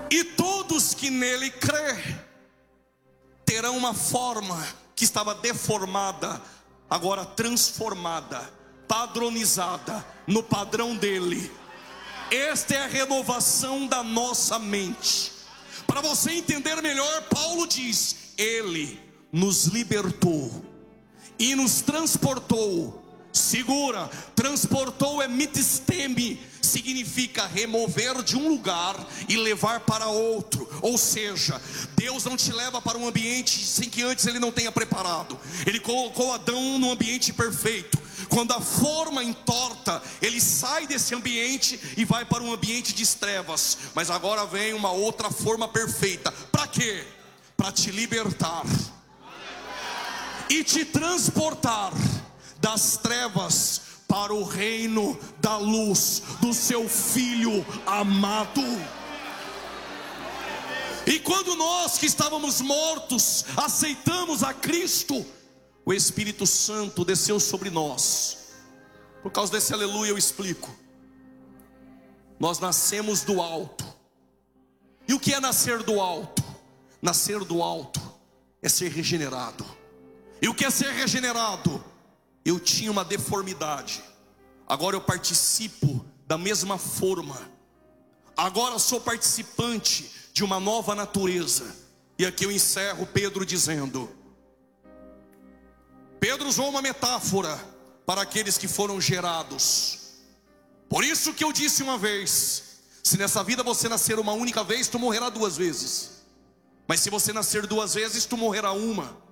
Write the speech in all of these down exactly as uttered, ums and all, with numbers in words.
E todos que nele crê terão uma forma que estava deformada, agora transformada, padronizada no padrão dele. Esta é a renovação da nossa mente. Para você entender melhor, Paulo diz: ele nos libertou e nos transportou. Segura, transportou é mitisteme, significa remover de um lugar e levar para outro. Ou seja, Deus não te leva para um ambiente sem que antes ele não tenha preparado. Ele colocou Adão num ambiente perfeito. Quando a forma entorta, ele sai desse ambiente e vai para um ambiente de trevas. Mas agora vem uma outra forma perfeita. Para quê? Para te libertar e te transportar das trevas para o reino da luz do seu Filho amado. E quando nós que estávamos mortos aceitamos a Cristo, o Espírito Santo desceu sobre nós. Por causa desse aleluia eu explico. Nós nascemos do alto. E o que é nascer do alto? Nascer do alto é ser regenerado. E o que é ser regenerado? Eu tinha uma deformidade, agora eu participo da mesma forma. Agora sou participante de uma nova natureza. E aqui eu encerro Pedro dizendo: Pedro usou uma metáfora para aqueles que foram gerados. Por isso que eu disse uma vez: se nessa vida você nascer uma única vez, tu morrerá duas vezes. Mas se você nascer duas vezes, tu morrerá uma.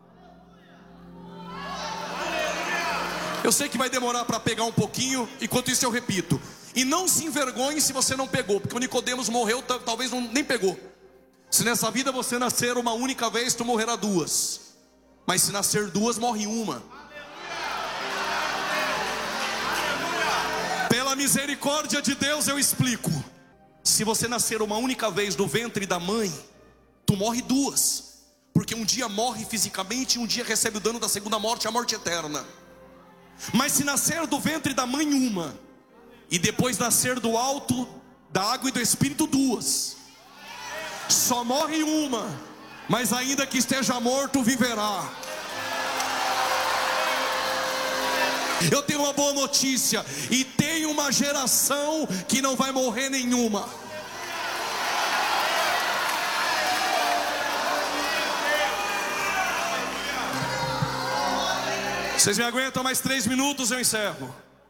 Eu sei que vai demorar para pegar um pouquinho, enquanto isso eu repito. E não se envergonhe se você não pegou, porque o Nicodemos morreu, talvez não, nem pegou. Se nessa vida você nascer uma única vez, tu morrerá duas. Mas se nascer duas, morre uma. Pela misericórdia de Deus eu explico. Se você nascer uma única vez do ventre da mãe, tu morre duas. Porque um dia morre fisicamente e um dia recebe o dano da segunda morte, a morte eterna. Mas se nascer do ventre da mãe uma, e depois nascer do alto, da água e do Espírito duas, só morre uma, mas ainda que esteja morto viverá. Eu tenho uma boa notícia, e tem uma geração que não vai morrer nenhuma. Vocês me aguentam mais três minutos, eu encerro.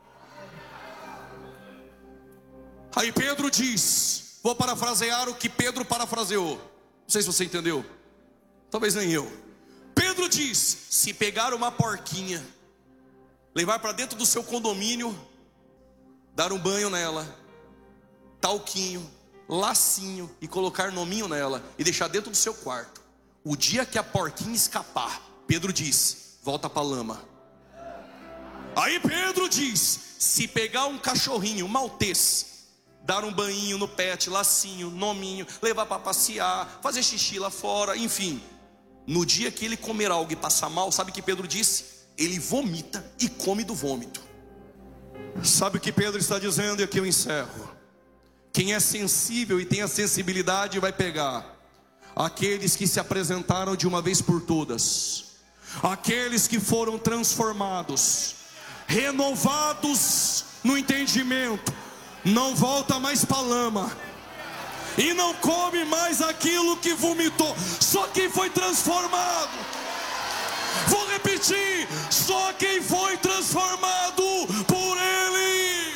Aí Pedro diz, vou parafrasear o que Pedro parafraseou. Não sei se você entendeu, talvez nem eu. Pedro diz: se pegar uma porquinha, levar para dentro do seu condomínio, dar um banho nela, talquinho, lacinho e colocar nominho nela e deixar dentro do seu quarto, o dia que a porquinha escapar, Pedro diz: volta para a lama. Aí Pedro diz: se pegar um cachorrinho, um maltês, dar um banhinho no pet, lacinho, nominho, levar para passear, fazer xixi lá fora, enfim, no dia que ele comer algo e passar mal, sabe o que Pedro disse? Ele vomita e come do vômito. Sabe o que Pedro está dizendo? E aqui eu encerro. Quem é sensível e tem a sensibilidade vai pegar aqueles que se apresentaram de uma vez por todas, aqueles que foram transformados, renovados no entendimento, não volta mais para a lama e não come mais aquilo que vomitou. Só quem foi transformado, vou repetir, só quem foi transformado por Ele.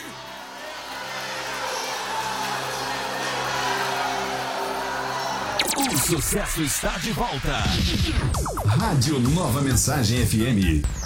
O sucesso está de volta. Rádio Nova Mensagem F M.